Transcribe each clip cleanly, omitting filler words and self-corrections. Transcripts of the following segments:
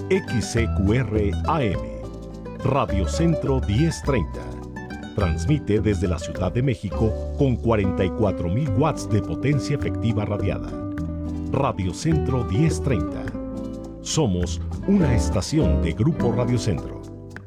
XCQR AM, Radio Centro 1030. Transmite desde la Ciudad de México con 44,000 watts de potencia efectiva radiada. Radio Centro 1030. Somos una estación de Grupo Radio Centro.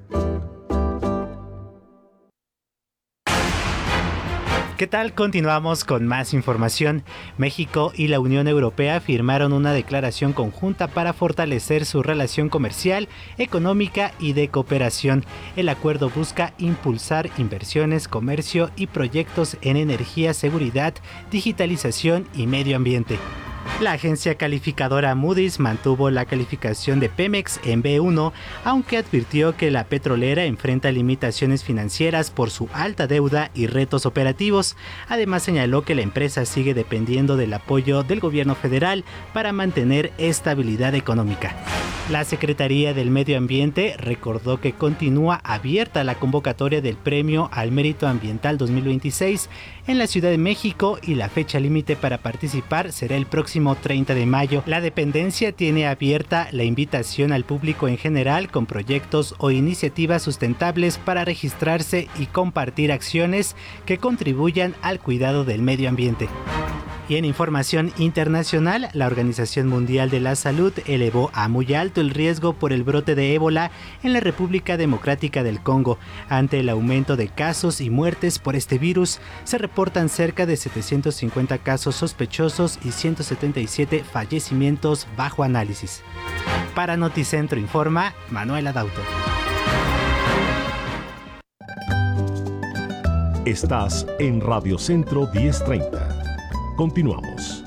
¿Qué tal? Continuamos con más información. México y la Unión Europea firmaron una declaración conjunta para fortalecer su relación comercial, económica y de cooperación. El acuerdo busca impulsar inversiones, comercio y proyectos en energía, seguridad, digitalización y medio ambiente. La agencia calificadora Moody's mantuvo la calificación de Pemex en B1, aunque advirtió que la petrolera enfrenta limitaciones financieras por su alta deuda y retos operativos. Además, señaló que la empresa sigue dependiendo del apoyo del gobierno federal para mantener estabilidad económica. La Secretaría del Medio Ambiente recordó que continúa abierta la convocatoria del Premio al Mérito Ambiental 2026 en la Ciudad de México y la fecha límite para participar será el próximo 30 de mayo. La dependencia tiene abierta la invitación al público en general con proyectos o iniciativas sustentables para registrarse y compartir acciones que contribuyan al cuidado del medio ambiente. Y en información internacional, la Organización Mundial de la Salud elevó a muy alto el riesgo por el brote de ébola en la República Democrática del Congo. Ante el aumento de casos y muertes por este virus, se reportan cerca de 750 casos sospechosos y 177 fallecimientos bajo análisis. Para Noticentro informa Manuela Dauto. Estás en Radio Centro 1030. Continuamos.